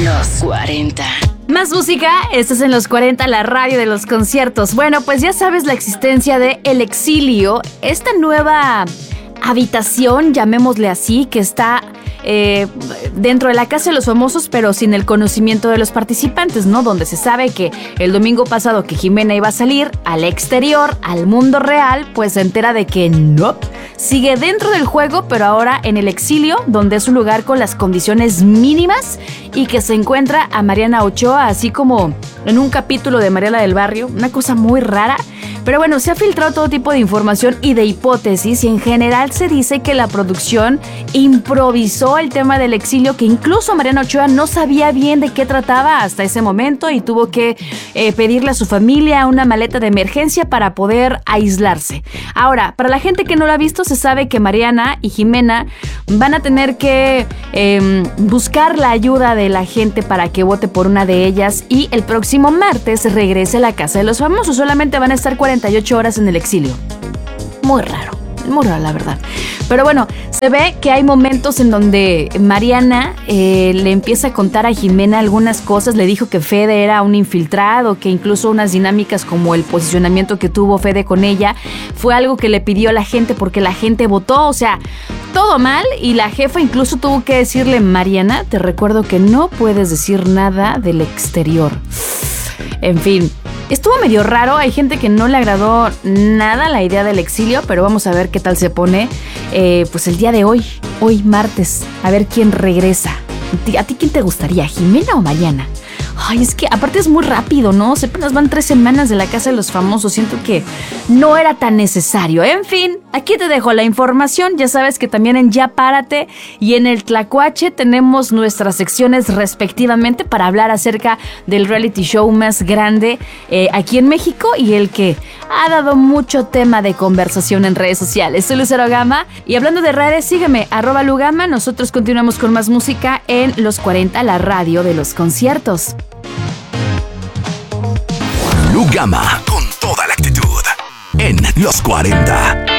Los 40. Más música, estás en Los 40, la radio de los conciertos. Bueno, pues ya sabes la existencia de El Exilio, esta nueva habitación, llamémosle así, que está dentro de la Casa de los Famosos, pero sin el conocimiento de los participantes, ¿no? Donde se sabe que el domingo pasado que Jimena iba a salir al exterior, al mundo real, pues se entera de que no, sigue dentro del juego, pero ahora en El Exilio, donde es un lugar con las condiciones mínimas y que se encuentra a Mariana Ochoa, así como en un capítulo de Mariela del Barrio, una cosa muy rara. Pero bueno, se ha filtrado todo tipo de información y de hipótesis y en general se dice que la producción improvisó el tema del exilio, que incluso Mariana Ochoa no sabía bien de qué trataba hasta ese momento y tuvo que pedirle a su familia una maleta de emergencia para poder aislarse. Ahora, para la gente que no lo ha visto, se sabe que Mariana y Jimena van a tener que buscar la ayuda de la gente para que vote por una de ellas y el próximo martes regrese a la Casa de los Famosos. Solamente van a estar 48 horas en el exilio. Muy raro la verdad. Pero bueno, se ve que hay momentos en donde Mariana le empieza a contar a Jimena algunas cosas. Le dijo que Fede era un infiltrado, que incluso unas dinámicas como el posicionamiento que tuvo Fede con ella fue algo que le pidió a la gente porque la gente votó. O sea, todo mal, y la jefa incluso tuvo que decirle: Mariana, te recuerdo que no puedes decir nada del exterior. En fin, estuvo medio raro. Hay gente que no le agradó nada la idea del exilio, pero vamos a ver qué tal se pone pues el día de hoy martes, a ver quién regresa. ¿A ti quién te gustaría, Jimena o Mariana? Ay, es que aparte es muy rápido, ¿no? Apenas van 3 semanas de la Casa de los Famosos. Siento que no era tan necesario. En fin, aquí te dejo la información. Ya sabes que también en Ya Párate y en el Tlacuache tenemos nuestras secciones respectivamente para hablar acerca del reality show más grande aquí en México y el que ha dado mucho tema de conversación en redes sociales. Soy Lucero Gama y hablando de redes, sígueme, @Lugama. Nosotros continuamos con más música en Los 40, la radio de los conciertos. Lugama, con toda la actitud, en Los 40.